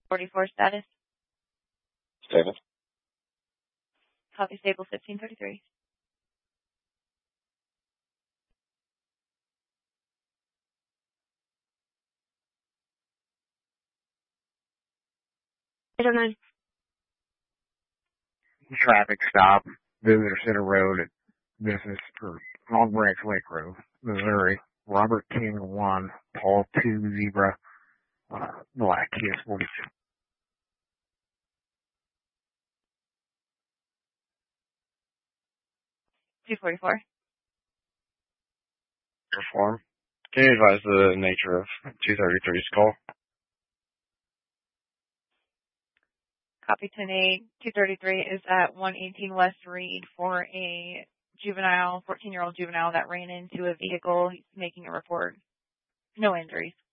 44 status. Status. Copy stable 1533. Traffic stop, Visitor Center Road at Business or Long Branch Lake Road, Missouri. Robert King 1, Paul 2, Zebra, Black Kiss 42. $244. Perform. Can you advise the nature of 233's call? Copy 10-8. 233 is at 118 West Reed for a juvenile, 14-year-old juvenile that ran into a vehicle. He's making a report. No injuries.